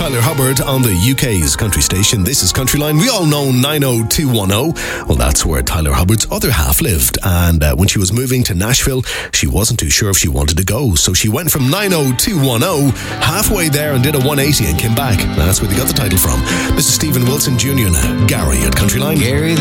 Tyler Hubbard on the UK's country station. This is Countryline. We all know 90210. Well, that's where Tyler Hubbard's other half lived. And when she was moving to Nashville, she wasn't too sure if she wanted to go. So she went from 90210 halfway there and did a 180 and came back. That's where they got the title from. This is Stephen Wilson Jr. now. Gary at Countryline. Gary